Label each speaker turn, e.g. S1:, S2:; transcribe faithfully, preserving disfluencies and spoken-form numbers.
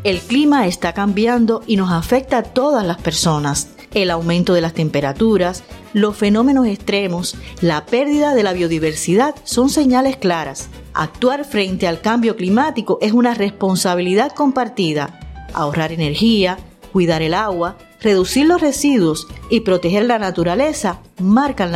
S1: El clima está cambiando y nos afecta a todas las personas. El aumento de las temperaturas, los fenómenos extremos, la pérdida de la biodiversidad son señales claras. Actuar frente al cambio climático es una responsabilidad compartida. Ahorrar energía, cuidar el agua, reducir los residuos y proteger la naturaleza marcan la